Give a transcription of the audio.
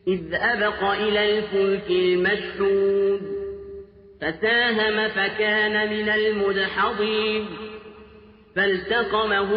إذ أبق إلى الفلك المشحون فساهم فكان من المدحضين فالتقمه